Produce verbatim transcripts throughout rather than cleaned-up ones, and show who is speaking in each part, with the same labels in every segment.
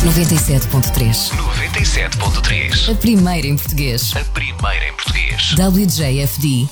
Speaker 1: noventa e sete ponto três.
Speaker 2: noventa e sete ponto três.
Speaker 1: A primeira em português.
Speaker 2: A primeira em português.
Speaker 1: W J F D.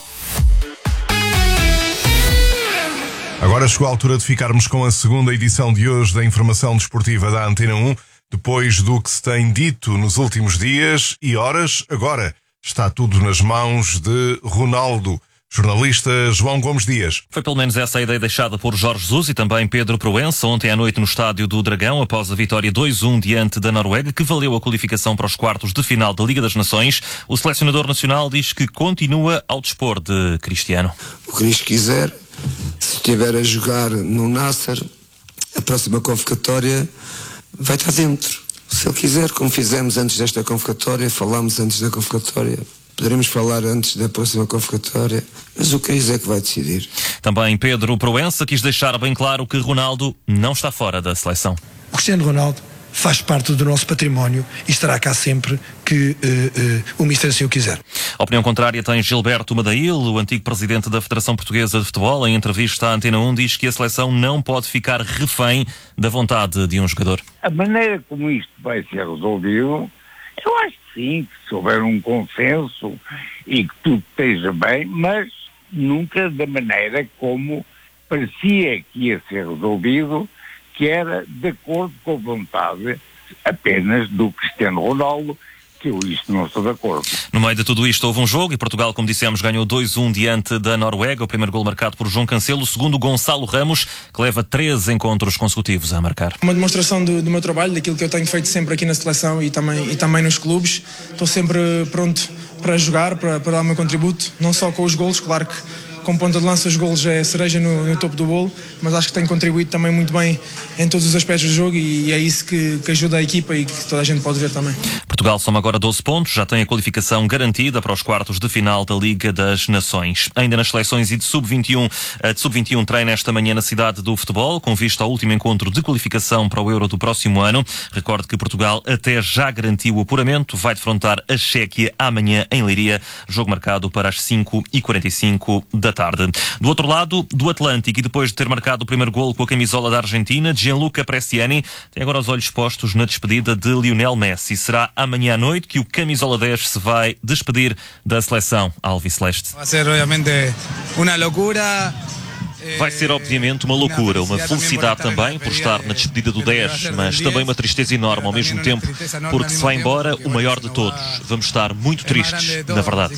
Speaker 3: Agora chegou a altura de ficarmos com a segunda edição de hoje da Informação Desportiva da Antena um. Depois do que se tem dito nos últimos dias e horas, agora está tudo nas mãos de Ronaldo. Jornalista João Gomes Dias.
Speaker 4: Foi pelo menos essa a ideia deixada por Jorge Jesus e também Pedro Proença ontem à noite no estádio do Dragão, após a vitória dois a um diante da Noruega, que valeu a qualificação para os quartos de final da Liga das Nações. O selecionador nacional diz que continua ao dispor de Cristiano.
Speaker 5: O que Cristo quiser, se estiver a jogar no Nasser, a próxima convocatória vai estar dentro. Se ele quiser, como fizemos antes desta convocatória, falámos antes da convocatória. Poderemos falar antes da próxima convocatória, mas o Cris é que vai decidir.
Speaker 4: Também Pedro Proença quis deixar bem claro que Ronaldo não está fora da seleção.
Speaker 6: O Cristiano Ronaldo faz parte do nosso património e estará cá sempre que uh, uh, o Mister assim o quiser.
Speaker 4: A opinião contrária tem Gilberto Madail, o antigo presidente da Federação Portuguesa de Futebol. Em entrevista à Antena um, diz que a seleção não pode ficar refém da vontade de um jogador.
Speaker 7: A maneira como isto vai ser resolvido, eu acho que sim, que se houver um consenso e que tudo esteja bem, mas nunca da maneira como parecia que ia ser resolvido, que era de acordo com a vontade apenas do Cristiano Ronaldo, que eu isto não estou de acordo.
Speaker 4: No meio de tudo isto houve um jogo e Portugal, como dissemos, ganhou dois a um diante da Noruega. O primeiro gol marcado por João Cancelo, o segundo Gonçalo Ramos, que leva treze encontros consecutivos a marcar.
Speaker 6: Uma demonstração do, do meu trabalho, daquilo que eu tenho feito sempre aqui na seleção e também, e também nos clubes. Estou sempre pronto para jogar, para, para dar o meu contributo, não só com os golos, claro que com ponta de lança os golos é cereja no, no topo do bolo, mas acho que tenho contribuído também muito bem em todos os aspectos do jogo e é isso que, que ajuda a equipa e que toda a gente pode ver também.
Speaker 4: Portugal soma agora doze pontos, já tem a qualificação garantida para os quartos de final da Liga das Nações. Ainda nas seleções e de sub vinte e um, a de sub vinte e um treina esta manhã na cidade do futebol, com vista ao último encontro de qualificação para o Euro do próximo ano. Recorde que Portugal até já garantiu o apuramento, vai defrontar a Chequia amanhã em Leiria, jogo marcado para as cinco e quarenta e cinco da tarde. Do outro lado, do Atlântico, e depois de ter marcado o primeiro golo com a camisola da Argentina, Gianluca Bresciani tem agora os olhos postos na despedida de Lionel Messi. Será amanhã à noite que o camisola dez se vai despedir da seleção alviceleste.
Speaker 8: Vai ser, obviamente, uma loucura.
Speaker 4: Vai ser, obviamente, uma loucura, uma felicidade também por estar na despedida do dez, mas também uma tristeza enorme ao mesmo tempo, porque se vai embora o maior de todos. Vamos estar muito tristes, na verdade.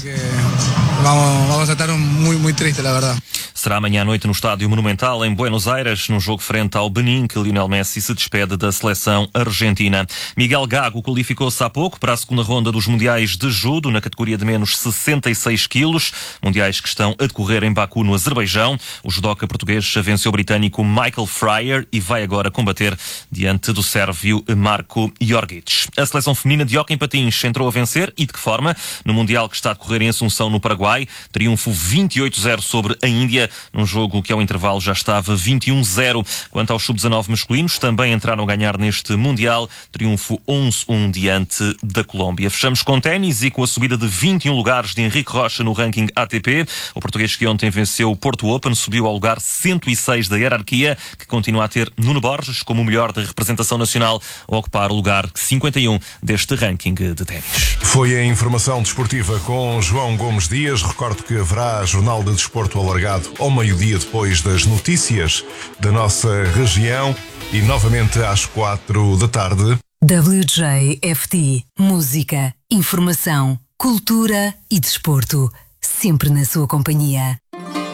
Speaker 8: Vamos, vamos a estar muito, muito tristes, na verdade.
Speaker 4: Será amanhã à noite no Estádio Monumental, em Buenos Aires, num jogo frente ao Benin, que Lionel Messi se despede da seleção argentina. Miguel Gago qualificou-se há pouco para a segunda ronda dos Mundiais de Judo, na categoria de menos sessenta e seis quilos, mundiais que estão a decorrer em Baku, no Azerbaijão. O judoca português venceu o britânico Michael Fryer e vai agora combater diante do sérvio Marko Jorgic. A seleção feminina de hóquei em patins entrou a vencer, e de que forma? No Mundial que está a decorrer em Assunção, no Paraguai, triunfo vinte e oito a zero sobre a Índia, num jogo que ao intervalo já estava vinte e um a zero. Quanto aos sub dezanove masculinos, também entraram a ganhar neste Mundial, triunfo onze a um diante da Colômbia. Fechamos com ténis e com a subida de vinte e um lugares de Henrique Rocha no ranking A T P. O português que ontem venceu o Porto Open subiu ao lugar cento e seis da hierarquia, que continua a ter Nuno Borges como o melhor da representação nacional, a ocupar o lugar cinquenta e um deste ranking de ténis.
Speaker 3: Foi a Informação Desportiva com João Gomes Dias. Recordo que haverá Jornal de Desporto alargado ao meio-dia depois das notícias da nossa região e novamente às quatro da tarde.
Speaker 1: W J F D. Música, informação, cultura e desporto. Sempre na sua companhia.